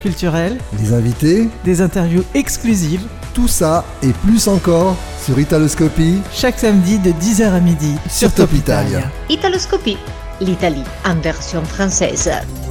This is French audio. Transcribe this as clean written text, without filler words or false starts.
culturel, les invités, des interviews exclusives, tout ça et plus encore sur Italoscopie, chaque samedi de 10h à midi sur Top Italia. Italoscopie, l'Italie en version française.